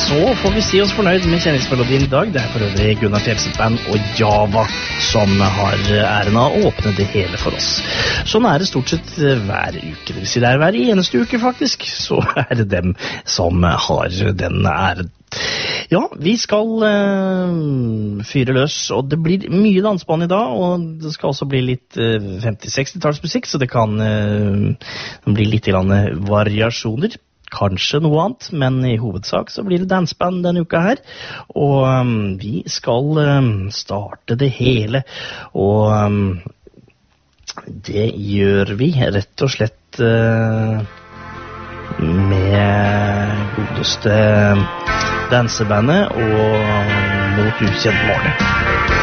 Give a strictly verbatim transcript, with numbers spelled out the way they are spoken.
så får vi si oss fornøyd med kjenningsmelodien i dag. Det er for øvrig Gunnar Fjellset Band og Java som har æren av å åpne det hele for oss. Sånn er det stort sett hver uke. Det vil si det er hver eneste uke faktisk, så er det dem som har den æren. Ja, vi skal uh, fyre løs, og det blir mye dansband i dag, og det skal også bli litt uh, femti-seksti-tallsmusikk, så det kan uh, bli litt grann variasjoner. Kanskje noe annet, men i hovedsak så blir det dansband denne uka her. Og um, vi skal um, starte det hele, og um, det gjør vi rett og slett uh, med godeste dansebandet og Mot ukjent morgen.